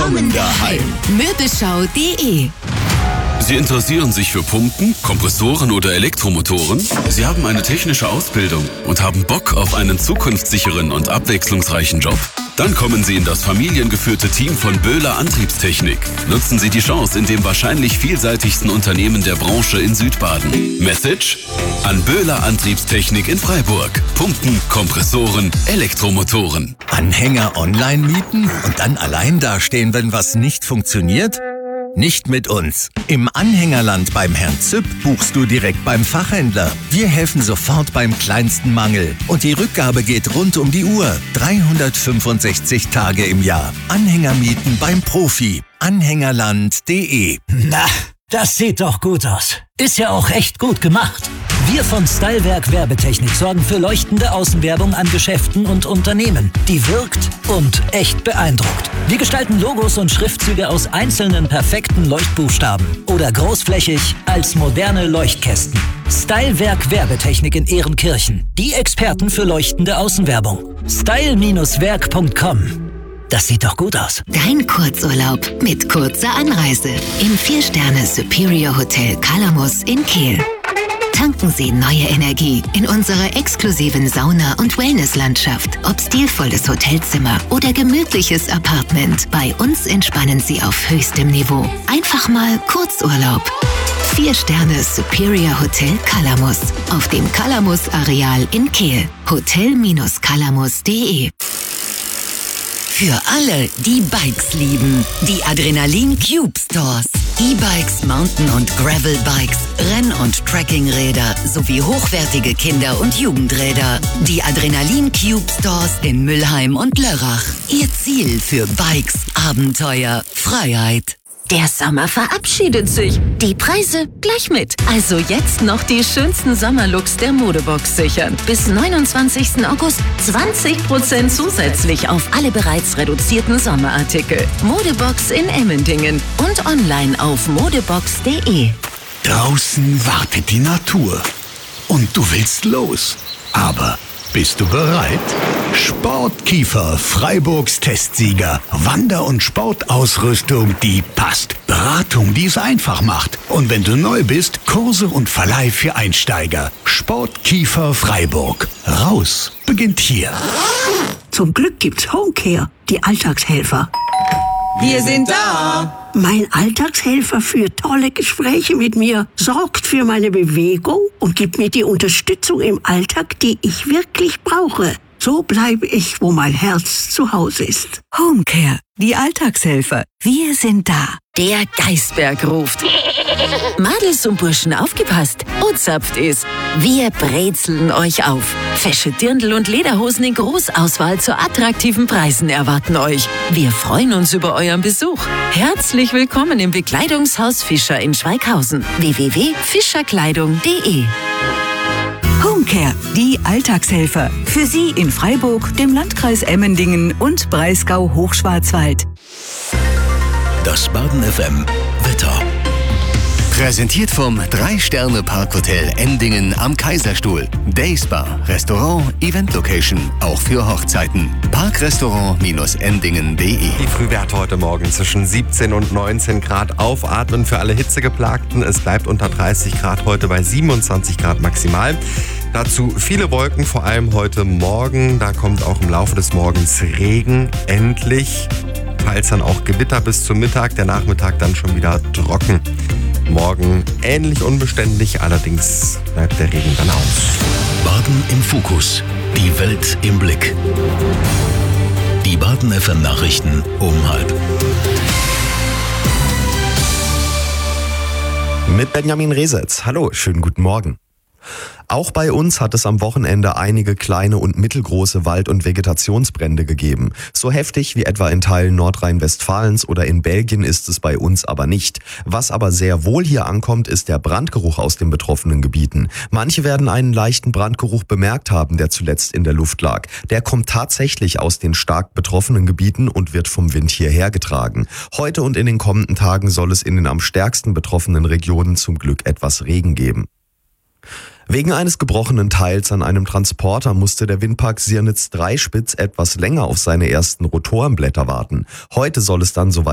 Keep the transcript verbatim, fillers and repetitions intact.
Willkommen daheim. Möbelschau punkt de. Sie interessieren sich für Pumpen, Kompressoren oder Elektromotoren? Sie haben eine technische Ausbildung und haben Bock auf einen zukunftssicheren und abwechslungsreichen Job? Dann kommen Sie in das familiengeführte Team von Böhler Antriebstechnik. Nutzen Sie die Chance in dem wahrscheinlich vielseitigsten Unternehmen der Branche in Südbaden. Message? An Böhler Antriebstechnik in Freiburg. Pumpen, Kompressoren, Elektromotoren. Anhänger online mieten und dann allein dastehen, wenn was nicht funktioniert? Nicht mit uns. Im Anhängerland beim Herrn Züpp buchst du direkt beim Fachhändler. Wir helfen sofort beim kleinsten Mangel. Und die Rückgabe geht rund um die Uhr. dreihundertfünfundsechzig Tage im Jahr. Anhänger mieten beim Profi. Anhängerland punkt de. Na, das sieht doch gut aus. Ist ja auch echt gut gemacht. Wir von Stylewerk Werbetechnik sorgen für leuchtende Außenwerbung an Geschäften und Unternehmen, die wirkt und echt beeindruckt. Wir gestalten Logos und Schriftzüge aus einzelnen perfekten Leuchtbuchstaben oder großflächig als moderne Leuchtkästen. Stylewerk Werbetechnik in Ehrenkirchen. Die Experten für leuchtende Außenwerbung. style Werk punkt com. Das sieht doch gut aus. Dein Kurzurlaub mit kurzer Anreise im vier Sterne Superior Hotel Calamus in Kehl. Tanken Sie neue Energie in unserer exklusiven Sauna- und Wellnesslandschaft. Ob stilvolles Hotelzimmer oder gemütliches Apartment, bei uns entspannen Sie auf höchstem Niveau. Einfach mal Kurzurlaub. Vier Sterne Superior Hotel Calamus auf dem Calamus-Areal in Kehl. hotel Calamus punkt de. Für alle, die Bikes lieben. Die Adrenalin Cube Stores. E-Bikes, Mountain- und Gravel-Bikes, Renn- und Trekkingräder sowie hochwertige Kinder- und Jugendräder. Die Adrenalin Cube Stores in Müllheim und Lörrach. Ihr Ziel für Bikes, Abenteuer, Freiheit. Der Sommer verabschiedet sich. Die Preise gleich mit. Also jetzt noch die schönsten Sommerlooks der Modebox sichern. Bis neunundzwanzigsten August zwanzig Prozent zusätzlich auf alle bereits reduzierten Sommerartikel. Modebox in Emmendingen und online auf modebox punkt de. Draußen wartet die Natur. Und du willst los. Aber bist du bereit? Sportkiefer, Freiburgs Testsieger. Wander- und Sportausrüstung, die passt. Beratung, die es einfach macht. Und wenn du neu bist, Kurse und Verleih für Einsteiger. Sportkiefer Freiburg. Raus beginnt hier. Zum Glück gibt's Homecare, die Alltagshelfer. Wir sind da! Mein Alltagshelfer führt tolle Gespräche mit mir, sorgt für meine Bewegung und gibt mir die Unterstützung im Alltag, die ich wirklich brauche. So bleibe ich, wo mein Herz zu Hause ist. Homecare, die Alltagshelfer. Wir sind da. Der Geisberg ruft. Madels und Burschen, aufgepasst. Ozapft ist. Wir brezeln euch auf. Fesche Dirndl und Lederhosen in Großauswahl zu attraktiven Preisen erwarten euch. Wir freuen uns über euren Besuch. Herzlich willkommen im Bekleidungshaus Fischer in Schweighausen. w w w punkt fischerkleidung punkt de. Homecare, die Alltagshelfer. Für Sie in Freiburg, dem Landkreis Emmendingen und Breisgau-Hochschwarzwald. Das Baden F M Wetter. Präsentiert vom drei Sterne Parkhotel Endingen am Kaiserstuhl. Dayspa, Restaurant, Event Location, auch für Hochzeiten. Parkrestaurant Endingen punkt de. Die Frühwerte heute Morgen zwischen siebzehn und neunzehn Grad. Aufatmen für alle Hitzegeplagten. Es bleibt unter dreißig Grad, heute bei siebenundzwanzig Grad maximal. Dazu viele Wolken, vor allem heute Morgen. Da kommt auch im Laufe des Morgens Regen, endlich. Teils dann auch Gewitter bis zum Mittag, der Nachmittag dann schon wieder trocken. Morgen ähnlich unbeständig, allerdings bleibt der Regen dann aus. Baden im Fokus. Die Welt im Blick. Die Baden F M Nachrichten um halb. Mit Benjamin Resetz. Hallo, schönen guten Morgen. Auch bei uns hat es am Wochenende einige kleine und mittelgroße Wald- und Vegetationsbrände gegeben. So heftig wie etwa in Teilen Nordrhein-Westfalens oder in Belgien ist es bei uns aber nicht. Was aber sehr wohl hier ankommt, ist der Brandgeruch aus den betroffenen Gebieten. Manche werden einen leichten Brandgeruch bemerkt haben, der zuletzt in der Luft lag. Der kommt tatsächlich aus den stark betroffenen Gebieten und wird vom Wind hierher getragen. Heute und in den kommenden Tagen soll es in den am stärksten betroffenen Regionen zum Glück etwas Regen geben. Wegen eines gebrochenen Teils an einem Transporter musste der Windpark Sirnitz drei Spitz etwas länger auf seine ersten Rotorenblätter warten. Heute soll es dann soweit